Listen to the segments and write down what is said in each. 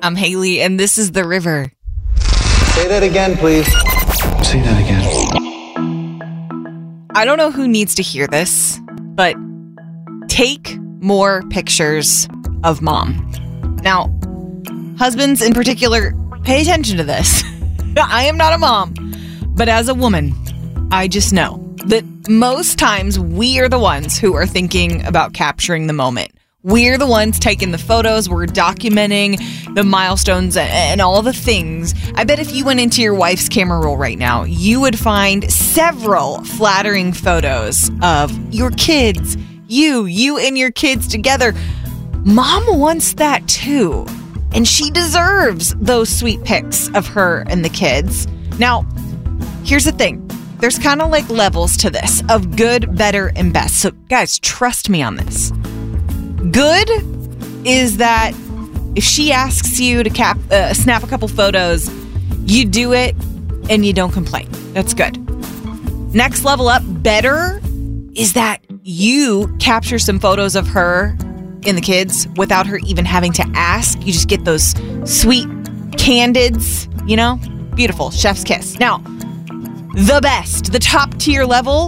I'm Haley, and this is The River. Say that again, please. Say that again. I don't know who needs to hear this, but take more pictures of mom. Now, husbands in particular, pay attention to this. I am not a mom, but as a woman, I just know that most times we are the ones who are thinking about capturing the moment. We're the ones taking the photos. We're documenting the milestones and all the things. I bet if you went into your wife's camera roll right now, you would find several flattering photos of your kids, you and your kids together. Mom wants that too. And she deserves those sweet pics of her and the kids. Now, here's the thing. There's kind of like levels to this of good, better, and best. So guys, trust me on this. Good is that if she asks you to snap a couple photos, you do it and you don't complain. That's good. Next level up, better, is that you capture some photos of her and the kids without her even having to ask. You just get those sweet candids, you know? Beautiful. Chef's kiss. Now, the best, the top tier level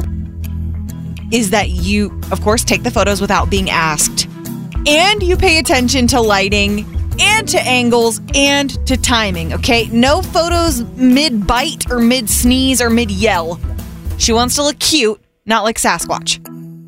is that you, of course, take the photos without being asked. And you pay attention to lighting and to angles and to timing, okay? No photos mid-bite or mid-sneeze or mid-yell. She wants to look cute, not like Sasquatch.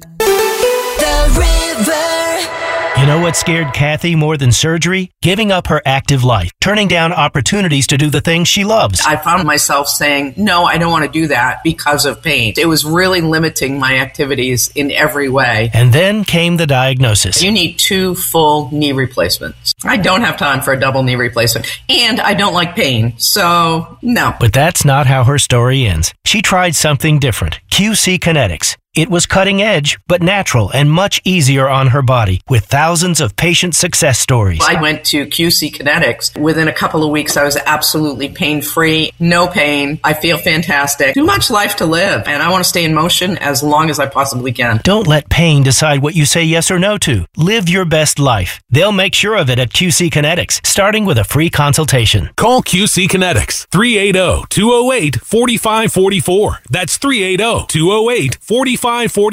The River. You know what scared Kathy more than surgery? Giving up her active life, turning down opportunities to do the things she loves. I found myself saying, no, I don't want to do that because of pain. It was really limiting my activities in every way. And then came the diagnosis. You need 2 full knee replacements. I don't have time for a double knee replacement. And I don't like pain. So, no. But that's not how her story ends. She tried something different. QC Kinetics. It was cutting edge, but natural and much easier on her body with thousands of patient success stories. I went to QC Kinetics. Within a couple of weeks, I was absolutely pain-free, no pain. I feel fantastic. Too much life to live, and I want to stay in motion as long as I possibly can. Don't let pain decide what you say yes or no to. Live your best life. They'll make sure of it at QC Kinetics, starting with a free consultation. Call QC Kinetics, 380-208-4544. That's 380-208-4544.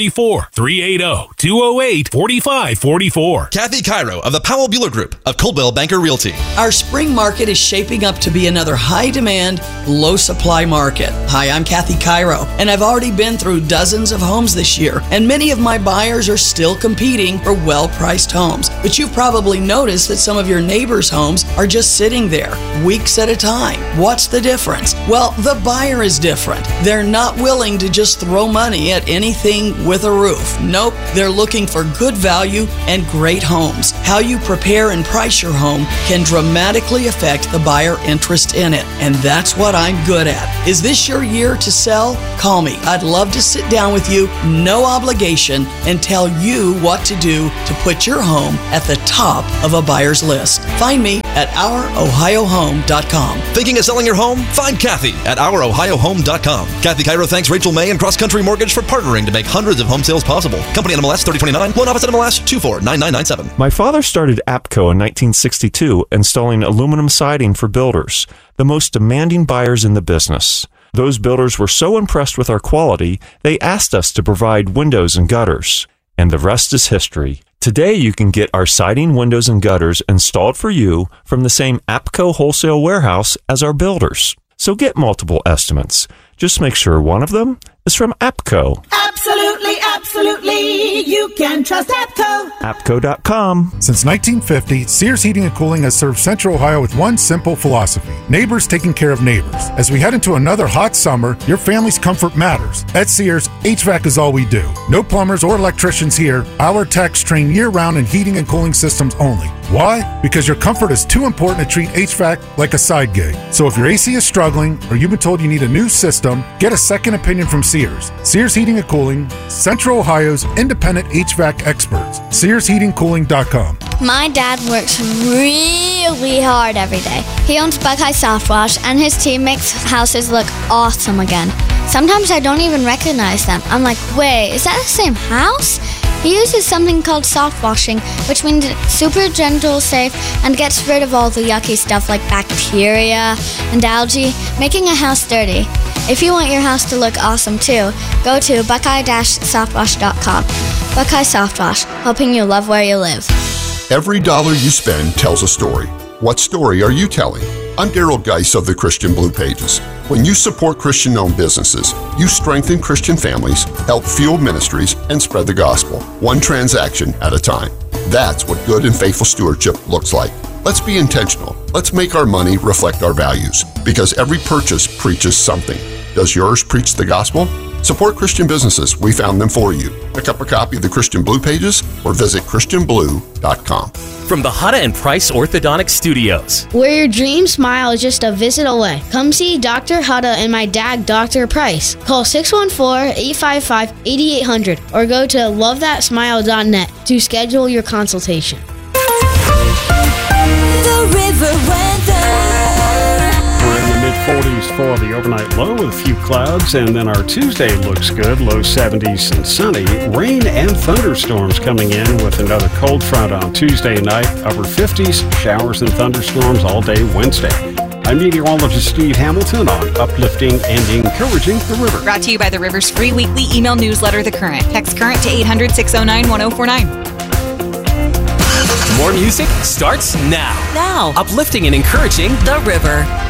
380-208-4544. Kathy Cairo of the Powell Bueller Group of Coldwell Banker Realty. Our spring market is shaping up to be another high-demand, low-supply market. Hi, I'm Kathy Cairo, and I've already been through dozens of homes this year, and many of my buyers are still competing for well-priced homes. But you've probably noticed that some of your neighbors' homes are just sitting there, weeks at a time. What's the difference? Well, the buyer is different. They're not willing to just throw money at anything with a roof. Nope, they're looking for good value and great homes. How you prepare and price your home can dramatically affect the buyer interest in it, and that's what I'm good at. Is this your year to sell? Call me. I'd love to sit down with you, no obligation, and tell you what to do to put your home at the top of a buyer's list. Find me at ourohiohome.com. Thinking of selling your home? Find Kathy at ourohiohome.com. Kathy Cairo thanks Rachel May and Cross Country Mortgage for partnering to make hundreds of home sales possible. Company NMLS 3029, loan office NMLS 249997. My father started APCO in 1962, installing aluminum siding for builders, the most demanding buyers in the business. Those builders were so impressed with our quality, they asked us to provide windows and gutters. And the rest is history. Today, you can get our siding, windows, and gutters installed for you from the same APCO wholesale warehouse as our builders. So get multiple estimates. Just make sure one of them is from APCO. Absolutely, absolutely. You can trust APCO. APCO.com. Since 1950, Sears Heating and Cooling has served Central Ohio with one simple philosophy: neighbors taking care of neighbors. As we head into another hot summer, your family's comfort matters. At Sears, HVAC is all we do. No plumbers or electricians here. Our techs train year-round in heating and cooling systems only. Why? Because your comfort is too important to treat HVAC like a side gig. So if your AC is struggling or you've been told you need a new system, get a second opinion from Sears. Sears Heating and Cooling, Central Ohio's independent HVAC experts. SearsHeatingCooling.com. My dad works really hard every day. He owns Buckeye Softwash, and his team makes houses look awesome again. Sometimes I don't even recognize them. I'm like, wait, is that the same house? He uses something called soft washing, which means it's super gentle, safe, and gets rid of all the yucky stuff like bacteria and algae, making a house dirty. If you want your house to look awesome too, go to buckeye-softwash.com. Buckeye Soft Wash, helping you love where you live. Every dollar you spend tells a story. What story are you telling? I'm Daryl Geis of the Christian Blue Pages. When you support Christian-owned businesses, you strengthen Christian families, help fuel ministries, and spread the gospel, one transaction at a time. That's what good and faithful stewardship looks like. Let's be intentional. Let's make our money reflect our values, because every purchase preaches something. Does yours preach the gospel? Support Christian businesses. We found them for you. Pick up a copy of the Christian Blue Pages or visit christianblue.com. From the Hutta and Price Orthodontic Studios, where your dream smile is just a visit away. Come see Dr. Hutta and my dad, Dr. Price. Call 614-855-8800 or go to lovethatsmile.net to schedule your consultation. The River Weather. We're in the mid-40s for the overnight low with a few clouds, and then our Tuesday looks good, low 70s and sunny. Rain and thunderstorms coming in with another cold front on Tuesday night, upper 50s, showers and thunderstorms all day Wednesday. I'm meteorologist Steve Hamilton on uplifting and encouraging the river. Brought to you by the River's free weekly email newsletter, The Current. Text Current to 800-609-1049. More music starts now. Uplifting and encouraging the river.